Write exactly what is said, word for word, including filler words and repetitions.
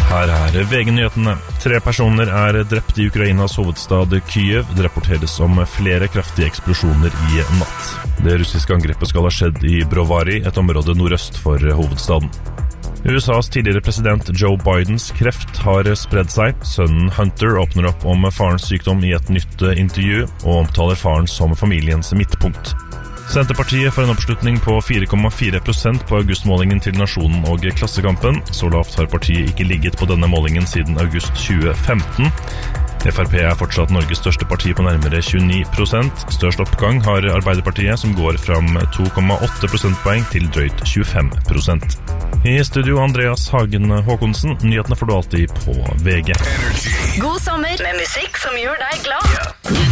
Her er V G-nyhetene. Tre personer er drept i Ukrainas hovedstad Kyiv. Det rapporteres om flere kraftige eksplosjoner i natt. Det russiske angrepet skal ha skjedd i Brovary, et område nordøst for hovedstaden. U S A's tidligere president Joe Bidens kreft har spredd seg. Sønnen Hunter åpner opp om farens sykdom i et nytt intervju, og omtaler faren som familiens midtpunkt. Senterpartiet får en oppslutning på fire komma fire prosent på augustmålingen til Nasjonen og Klassekampen. Så lavt har partiet ikke ligget på denne målingen siden august tjue femten. F R P er fortsatt Norges største parti på nærmere tjueni prosent. Størst oppgang har Arbeiderpartiet, som går fram to komma åtte prosentpoeng til drøyt tjuefem prosent. I studio Andreas Hagen Håkonsen. Nyhetene får du alltid på V G. God sommer med musikk som gjør deg glad.